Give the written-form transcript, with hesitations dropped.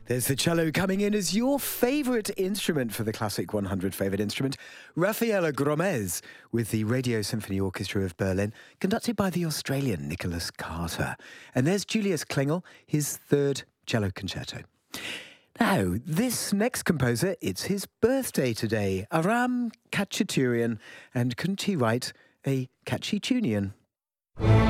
There's the cello coming in as your favourite instrument for the Classic 100 favourite instrument. Rafaela Gromez with the Radio Symphony Orchestra of Berlin, conducted by the Australian Nicholas Carter. And there's Julius Klingel, his third cello concerto. Now, this next composer, it's his birthday today. Aram Khachaturian, and couldn't he write a Khachaturian?